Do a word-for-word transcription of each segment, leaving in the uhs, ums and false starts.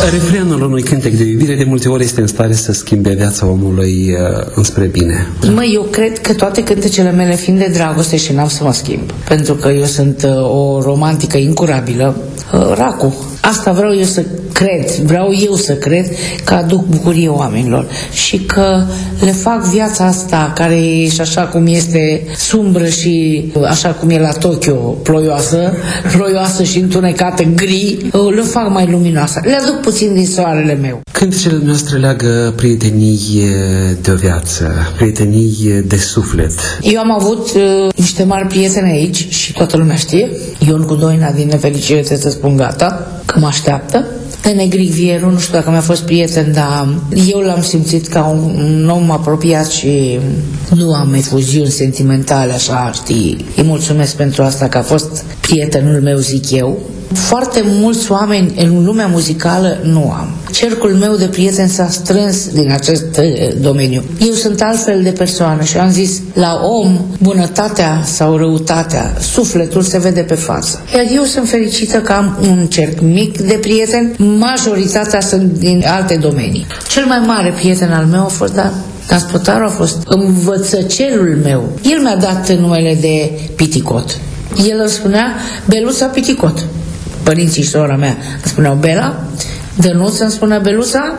Refrenul unui cântec de iubire de multe ori este în stare să schimbe viața omului uh, înspre bine. Măi, eu cred că toate cântecele mele fiind de dragoste și n-am să mă schimb, pentru că eu sunt uh, o romantică incurabilă, uh, Racu. Asta vreau eu să cred, vreau eu să cred că aduc bucurie oamenilor și că le fac viața asta care e și așa cum este sumbră și așa cum e la Tokyo, ploioasă, ploioasă și întunecată, gri, le fac mai luminoasă. Le aduc puțin din soarele meu. Cântecele noastre leagă prietenii de o viață, prietenii de suflet. Eu am avut uh, niște mari prieteni aici și toată lumea știe. Ion cu Doina din nefericire trebuie să spun gata, că mă așteaptă. Pe Negric Vieru, nu știu dacă mi-a fost prieten, dar eu l-am simțit ca un, un om apropiat și nu am efuziuni sentimentale, așa, știi. Îi mulțumesc pentru asta, că a fost prietenul meu, zic eu. Foarte mulți oameni în lumea muzicală nu am. Cercul meu de prieteni s-a strâns din acest domeniu. Eu sunt altfel de persoană și am zis, la om, bunătatea sau răutatea, sufletul se vede pe față. Iar eu sunt fericită că am un cerc mic de prieteni, majoritatea sunt din alte domenii. Cel mai mare prieten al meu a fost, da, Dan Spătaru a fost învățăcelul meu. El mi-a dat numele de Piticot. El îmi spunea Beluța Piticot. Părinții și sora mea îmi spuneau Bela, Dănuț îmi spunea Beluța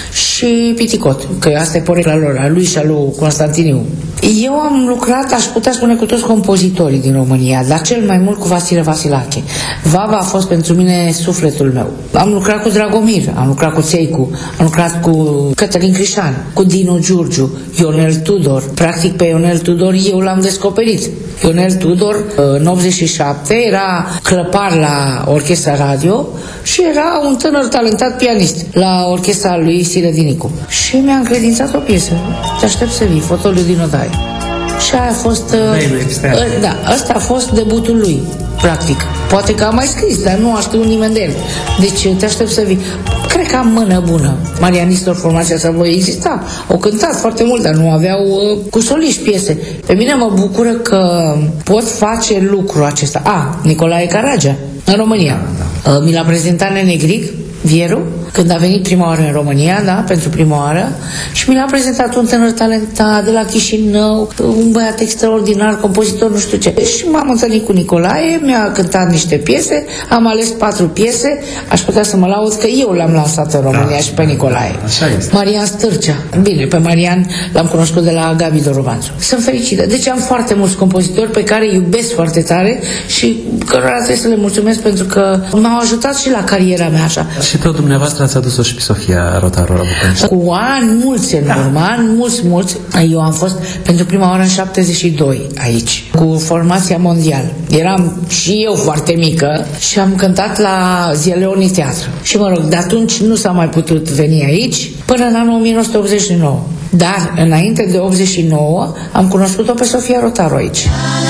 și Piticot, că asta e porecla lor, a lui și a lui Constantiniu. Eu am lucrat, aș putea spune, cu toți compozitorii din România, dar cel mai mult cu Vasile Vasilache. Vava a fost pentru mine sufletul meu. Am lucrat cu Dragomir, am lucrat cu Țeicu, am lucrat cu Cătălin Crișan, cu Dinu Giurgiu, Ionel Tudor. Practic pe Ionel Tudor eu l-am descoperit. Ionel Tudor, în optzeci și șapte, era clăpar la Orchestra Radio și era un tânăr talentat pianist la orchestra lui Sile Dinicu. Și mi-a încredințat o piesă. Te aștept să vii, fotoliu din odaie. Și aia a fost... Uh, da, ăsta a fost debutul lui, practic. Poate că a mai scris, dar nu a știut nimeni de el. Deci te aștept să vii. Cred că am mână bună. Marianistor, formația asta voi exista. Au cântat foarte mult, dar nu aveau uh, cu soliști piese. Pe mine mă bucură că pot face lucrul acesta. A, Nicolae Caragea, în România. Uh, mi l-a prezentat Negric Vieru, când a venit prima oară în România, da, pentru prima oară, și mi l-a prezentat un tânăr talentat de la Chișinău, un băiat extraordinar, compozitor, nu știu ce. Și m-am întâlnit cu Nicolae, mi-a cântat niște piese, am ales patru piese, aș putea să mă laud că eu l-am lansat în România, da, și pe Nicolae. Așa este. Marian Stârcea. Bine, pe Marian l-am cunoscut de la Gabi Dorobanțu. Sunt fericită. Deci am foarte mulți compozitori pe care îi iubesc foarte tare și cărora trebuie să le mulțumesc pentru că m-au ajutat și la cariera mea așa. Și tot dumneavoastră ați adus-o și pe Sofia Rotaru la București. Cu ani mulți în urmă, ani mulți, mulți. Eu am fost pentru prima oară în șaptezeci și doi aici, cu formația mondială. Eram și eu foarte mică și am cântat la Zieleoni Teatru. Și mă rog, de atunci nu s-a mai putut veni aici până în anul o mie nouă sute optzeci și nouă. Dar înainte de optzeci și nouă am cunoscut-o pe Sofia Rotaru aici.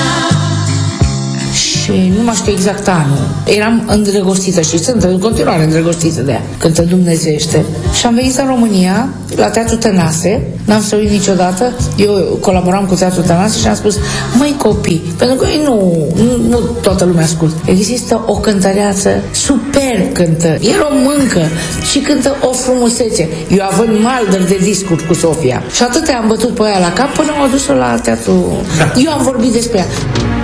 Și nu mai știu exact anul. Eram îndrăgostită și sunt în continuare îndrăgostită de ea, cântă dumnezeiește. Și am venit în România, la Teatru Tănase, n-am să uit niciodată, eu colaboram cu Teatru Tănase și am spus, măi copii, pentru că nu, nu, nu toată lumea ascultă. Există o cântăreață superb cântă, e româncă și cântă o frumusețe. Eu având maldări de discuri cu Sofia și atât am bătut pe ea la cap până m-au dus-o la teatru. Eu am vorbit despre ea.